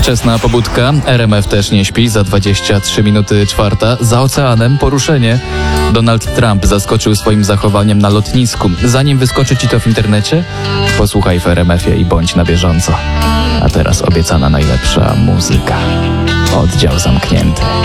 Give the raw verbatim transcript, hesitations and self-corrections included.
Wczesna pobudka, R M F też nie śpi, za dwadzieścia trzy minuty czwarta, za oceanem poruszenie. Donald Trump zaskoczył swoim zachowaniem na lotnisku. Zanim wyskoczy ci to w internecie, posłuchaj w R M F ie i bądź na bieżąco. A teraz obiecana najlepsza muzyka. Oddział zamknięty.